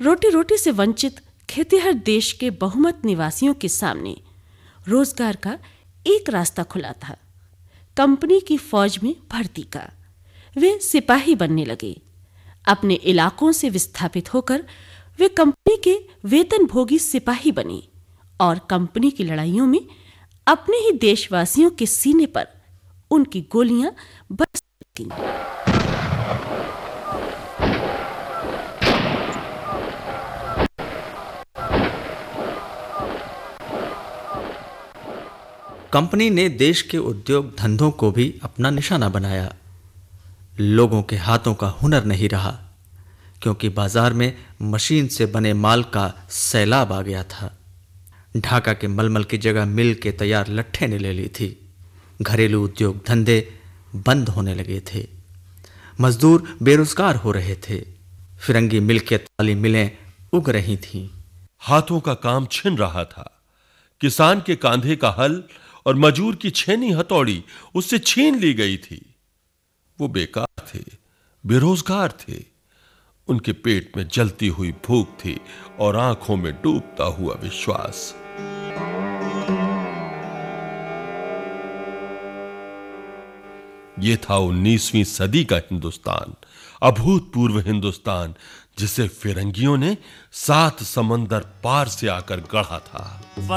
रोटी रोटी से वंचित खेतिहर देश के बहुमत निवासियों के सामने रोजगार का एक रास्ता खुला था, कंपनी की फौज में भर्ती का। वे सिपाही बनने लगे। अपने इलाकों से विस्थापित होकर वे कंपनी के वेतनभोगी सिपाही बने और कंपनी की लड़ाइयों में अपने ही देशवासियों के सीने पर उनकी गोलियां बरसने लगीं। कंपनी ने देश के उद्योग धंधों को भी अपना निशाना बनाया। लोगों के हाथों का हुनर नहीं रहा, क्योंकि बाजार में मशीन से बने माल का सैलाब आ गया था। ढाका के मलमल की जगह मिल के तैयार लट्ठे ने ले ली थी। घरेलू उद्योग धंधे बंद होने लगे थे। मजदूर बेरोजगार हो रहे थे। फिरंगी मिल्कियत वाली मिलें उग रही थीं। हाथों का काम छिन रहा था। किसान के कांधे का हल और मजूर की छेनी हथौड़ी उससे छीन ली गई थी। वो बेकार थे, बेरोजगार थे। उनके पेट में जलती हुई भूख थी और आंखों में डूबता हुआ विश्वास। ये था 19वीं सदी का हिंदुस्तान, अभूतपूर्व हिंदुस्तान, जिसे फिरंगियों ने 7 समंदर पार से आकर गढ़ा था।